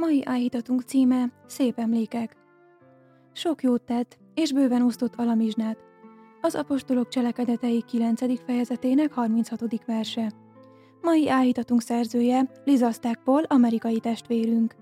Mai áhítatunk címe Szép emlékek. Sok jót tett, és bőven osztott alamizsnát. Az apostolok cselekedetei 9. fejezetének 36. verse. Mai áhítatunk szerzője Liza Stackpole, amerikai testvérünk.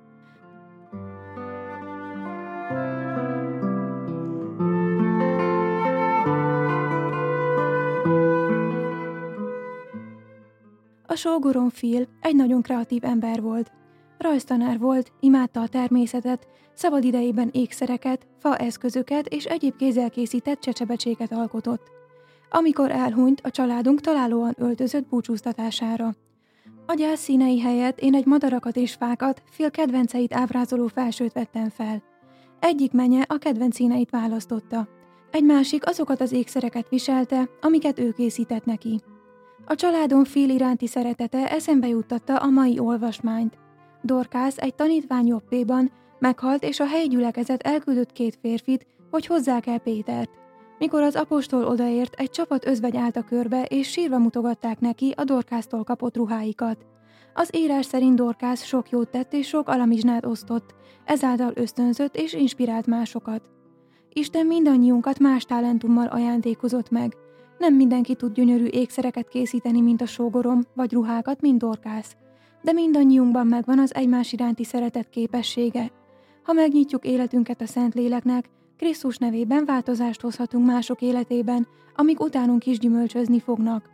A sógorom Phil egy nagyon kreatív ember volt. Rajztanár volt, imádta a természetet, szabadidejében ékszereket, faeszközöket és egyéb kézzel készített csecsebecséket alkotott. Amikor elhunyt, a családunk találóan öltözött búcsúztatására. A gyász színei helyett én egy madarakat és fákat, Phil kedvenceit ábrázoló felsőt vettem fel. Egyik menye a kedvenc színeit választotta. Egy másik azokat az ékszereket viselte, amiket ő készített neki. A családom Phil iránti szeretete eszembe juttatta a mai olvasmányt. Dorkász, egy tanítvány Joppéban, meghalt, és a helyi gyülekezet elküldött 2 férfit, hogy hozzák el Pétert. Mikor az apostol odaért, egy csapat özvegy állt a körbe, és sírva mutogatták neki a Dorkásztól kapott ruháikat. Az írás szerint Dorkász sok jót tett és sok alamizsnát osztott, ezáltal ösztönzött és inspirált másokat. Isten mindannyiunkat más talentummal ajándékozott meg. Nem mindenki tud gyönyörű ékszereket készíteni, mint a sógorom, vagy ruhákat, mint Dorkász. De mindannyiunkban megvan az egymás iránti szeretet képessége. Ha megnyitjuk életünket a Szentléleknek, Krisztus nevében változást hozhatunk mások életében, amik utánunk is gyümölcsözni fognak.